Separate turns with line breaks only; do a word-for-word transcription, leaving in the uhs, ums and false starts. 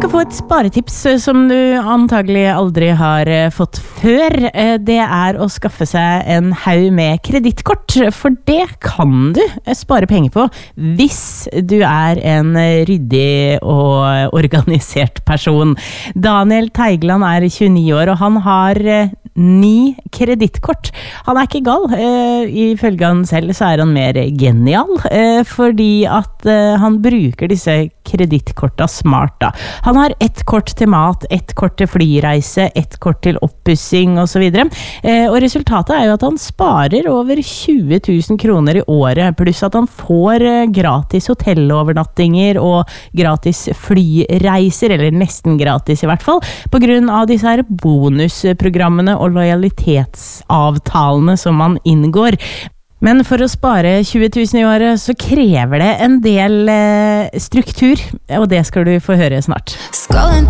skal få et sparetips som du antagelig aldri har fått før. Det er å skaffe seg en haug med kredittkort, for det kan du spare penger på hvis du er en ryddig og organisert person. Daniel Teigland er tjueni år, og han har ni kredittkort. Han er ikke gal. Ifølge han selv så er han mer genial, fordi at han bruker disse kredittkorta smart da. Han har ett kort til mat, ett kort til flyreise, ett kort til oppussing og så videre. Eh, og resultatet er jo at han sparer over tjue tusen kroner i året, pluss at han får eh, gratis hotellovernattinger og gratis flyreiser, eller nesten gratis i hvert fall, på grunn av disse her bonusprogrammene og lojalitetsavtalene som man inngår. Men for å spare tjue tusen i året så krever det en del eh, struktur, og det skal du få høre snart.